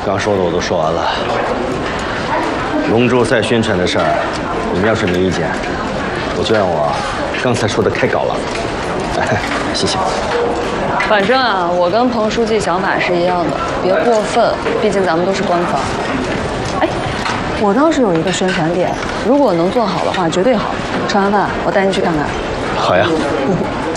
刚说的我都说完了。龙珠赛宣传的事儿，你们要是没意见，我就按我刚才说的开搞了。谢谢。 反正啊，我跟彭书记想法是一样的，别过分，毕竟咱们都是官方。哎，我倒是有一个宣传点，如果能做好的话，绝对好。吃完饭我带你去看看。 好呀。